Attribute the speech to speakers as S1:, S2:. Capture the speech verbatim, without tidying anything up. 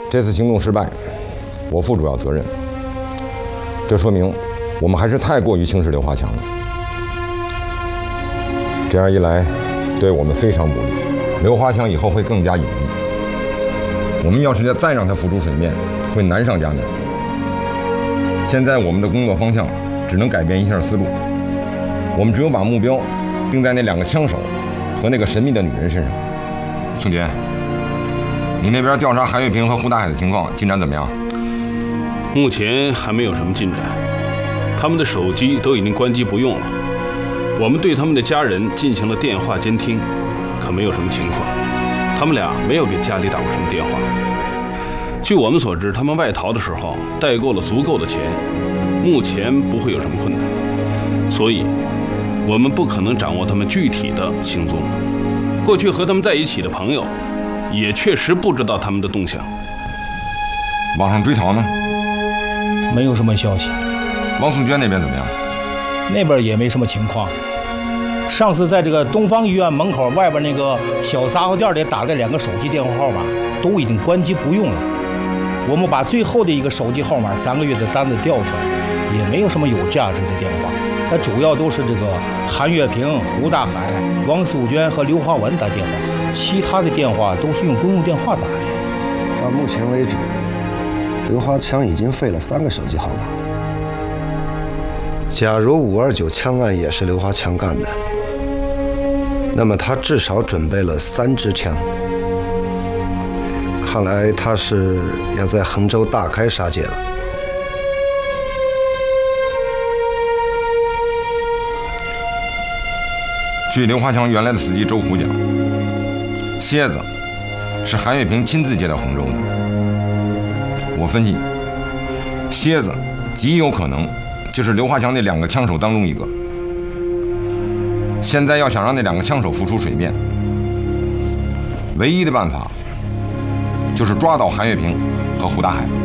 S1: 这次行动失败，我负主要责任。这说明我们还是太过于轻视刘华强了。这样一来，对我们非常不利。刘华强以后会更加隐蔽。我们要是再让他浮出水面，会难上加难。现在我们的工作方向只能改变一下思路，我们只有把目标定在那两个枪手和那个神秘的女人身上。宋杰，你那边调查韩月平和胡大海的情况进展怎么样？
S2: 目前还没有什么进展，他们的手机都已经关机不用了。我们对他们的家人进行了电话监听，可没有什么情况。他们俩没有给家里打过什么电话。据我们所知，他们外逃的时候带够了足够的钱，目前不会有什么困难。所以，我们不可能掌握他们具体的行踪。过去和他们在一起的朋友，也确实不知道他们的动向。
S1: 网上追逃呢？
S3: 没有什么消息。
S1: 王素娟那边怎么样？
S3: 那边也没什么情况。上次在这个东方医院门口外边那个小杂货店里打的两个手机电话号码都已经关机不用了。我们把最后的一个手机号码三个月的单子调出来，也没有什么有价值的电话。它主要都是这个韩月平、胡大海、王素娟和刘华文打电话，其他的电话都是用公用电话打的。
S4: 到目前为止，刘华强已经废了三个手机号码。假如五二九枪案也是刘华强干的，那么他至少准备了三支枪。看来他是要在衡州大开杀戒了。
S1: 据刘华强原来的司机周虎讲，蝎子是韩月平亲自接到衡州的。我分析，蝎子极有可能就是刘华强那两个枪手当中一个。现在要想让那两个枪手浮出水面，唯一的办法就是抓到韩月平和胡大海。